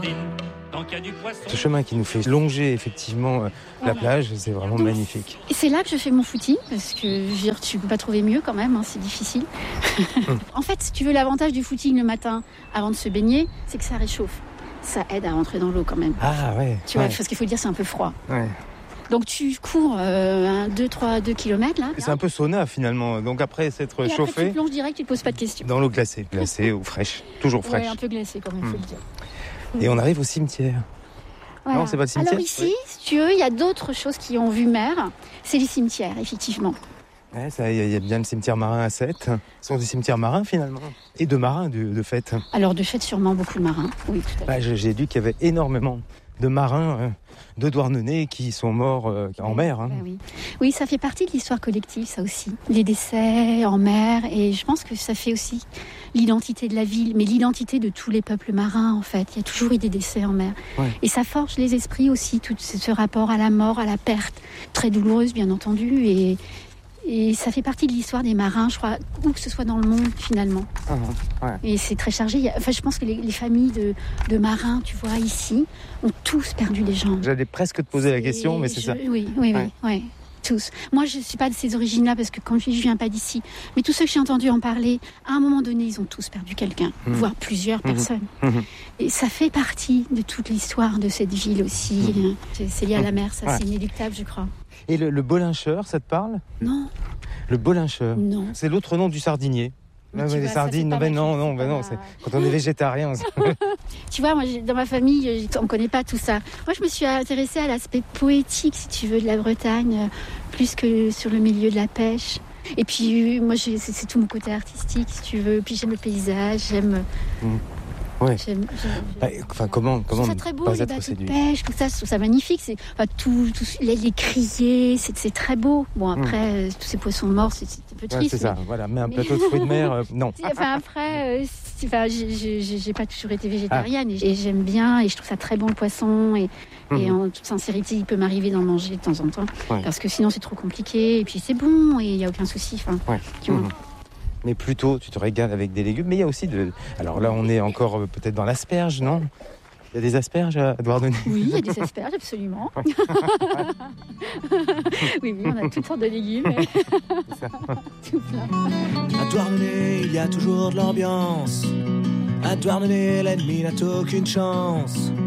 Ce chemin qui nous fait longer effectivement la plage, c'est vraiment magnifique. Et c'est là que je fais mon footing, parce que je veux dire, tu peux pas trouver mieux quand même, c'est difficile. En fait, si tu veux, l'avantage du footing le matin avant de se baigner, c'est que ça réchauffe. Ça aide à rentrer dans l'eau quand même. Ah ouais. Tu vois, parce qu'il faut le dire, c'est un peu froid. Ouais. Donc tu cours 2 kilomètres là. C'est un peu sauna finalement, donc après s'être chauffé. Après tu plonges direct, tu te poses pas de questions. Dans l'eau glacée, ou fraîche, toujours fraîche. Ouais, un peu glacée quand même, faut le dire. Et on arrive au cimetière. Voilà. Non, c'est pas le cimetière. Alors ici, si tu veux, il y a d'autres choses qui ont vu mer. C'est les cimetières, effectivement. Ouais, il y a bien le cimetière marin à Sète. Ce sont des cimetières marins finalement. Et de marins de fait. Alors de fait, sûrement beaucoup de marins. Oui, tout à fait. J'ai lu qu'il y avait énormément de marins de Douarnenez qui sont morts en mer. Hein. Oui, ça fait partie de l'histoire collective, ça aussi. Les décès en mer, et je pense que ça fait aussi l'identité de la ville, mais l'identité de tous les peuples marins, en fait. Il y a toujours eu des décès en mer. Ouais. Et ça forge les esprits aussi, tout ce rapport à la mort, à la perte, très douloureuse, bien entendu, et ça fait partie de l'histoire des marins, je crois, où que ce soit dans le monde, finalement. Ouais. Et c'est très chargé. Enfin, je pense que les familles de marins, tu vois, ici, ont tous perdu des gens. J'allais presque te poser la question, mais c'est ça. Oui, tous. Moi, je ne suis pas de ces origines-là, parce que quand je viens pas d'ici. Mais tous ceux que j'ai entendus en parler, à un moment donné, ils ont tous perdu quelqu'un, voire plusieurs personnes. Et ça fait partie de toute l'histoire de cette ville aussi. C'est lié à la mer, ça, c'est inéluctable, je crois. Et le bolincheur, ça te parle ? Non. Le bolincheur. Non. C'est l'autre nom du sardinier. Les sardines, non, c'est quand on est végétarien. Tu vois, moi, dans ma famille, on ne connaît pas tout ça. Moi, je me suis intéressée à l'aspect poétique, si tu veux, de la Bretagne, plus que sur le milieu de la pêche. Et puis, moi, c'est tout mon côté artistique, si tu veux. Puis j'aime le paysage, j'aime... Ouais. Comment c'est très beau, les bateaux de pêche, tout ça, je trouve ça magnifique. C'est, les criers, c'est très beau. Bon, après, tous ces poissons morts, c'est un peu triste. C'est ça, voilà. Mais un plateau de fruits de mer, non. Après, j'ai pas toujours été végétarienne et j'aime bien et je trouve ça très bon le poisson. Et en toute sincérité, il peut m'arriver d'en manger de temps en temps. Parce que sinon, c'est trop compliqué. Et puis, c'est bon et il n'y a aucun souci. Mais plutôt, tu te régales avec des légumes. Mais il y a aussi Alors là, on est encore peut-être dans l'asperge, non ? Il y a des asperges à Douarnenez ? Oui, il y a des asperges, absolument. oui, on a toutes sortes de légumes. Tout plein. À Douarnenez, il y a toujours de l'ambiance. À Douarnenez, l'ennemi n'a aucune chance.